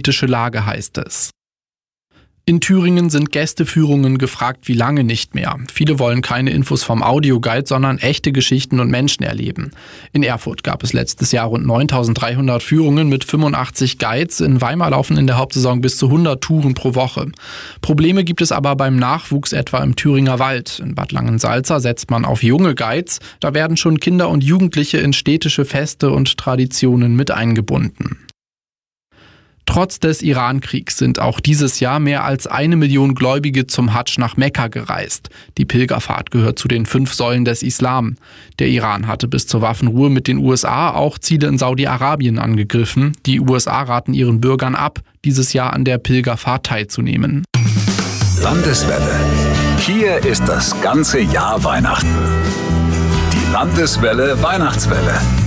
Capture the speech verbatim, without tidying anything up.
politische Lage, heißt es. In Thüringen sind Gästeführungen gefragt wie lange nicht mehr. Viele wollen keine Infos vom Audioguide, sondern echte Geschichten und Menschen erleben. In Erfurt gab es letztes Jahr rund neuntausenddreihundert Führungen mit fünfundachtzig Guides. In Weimar laufen in der Hauptsaison bis zu hundert Touren pro Woche. Probleme gibt es aber beim Nachwuchs, etwa im Thüringer Wald. In Bad Langensalza setzt man auf junge Guides. Da werden schon Kinder und Jugendliche in städtische Feste und Traditionen mit eingebunden. Trotz des Iran-Kriegs sind auch dieses Jahr mehr als eine Million Gläubige zum Hadsch nach Mekka gereist. Die Pilgerfahrt gehört zu den fünf Säulen des Islam. Der Iran hatte bis zur Waffenruhe mit den U S A auch Ziele in Saudi-Arabien angegriffen. Die U S A raten ihren Bürgern ab, dieses Jahr an der Pilgerfahrt teilzunehmen. Landeswelle. Hier ist das ganze Jahr Weihnachten. Die Landeswelle Weihnachtswelle.